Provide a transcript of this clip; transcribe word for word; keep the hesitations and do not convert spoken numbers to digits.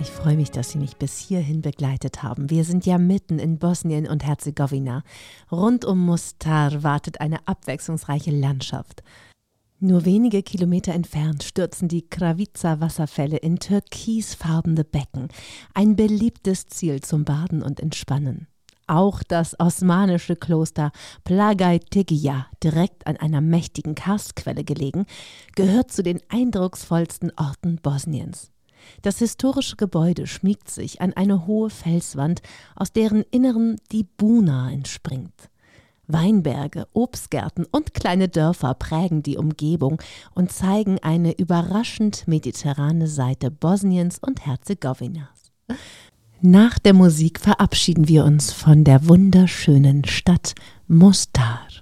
Ich freue mich, dass Sie mich bis hierhin begleitet haben. Wir sind ja mitten in Bosnien und Herzegowina. Rund um Mostar wartet eine abwechslungsreiche Landschaft. Nur wenige Kilometer entfernt stürzen die Kravica-Wasserfälle in türkisfarbene Becken. Ein beliebtes Ziel zum Baden und Entspannen. Auch das osmanische Kloster Plagaj Tegija, direkt an einer mächtigen Karstquelle gelegen, gehört zu den eindrucksvollsten Orten Bosniens. Das historische Gebäude schmiegt sich an eine hohe Felswand, aus deren Inneren die Buna entspringt. Weinberge, Obstgärten und kleine Dörfer prägen die Umgebung und zeigen eine überraschend mediterrane Seite Bosniens und Herzegowinas. Nach der Musik verabschieden wir uns von der wunderschönen Stadt Mostar.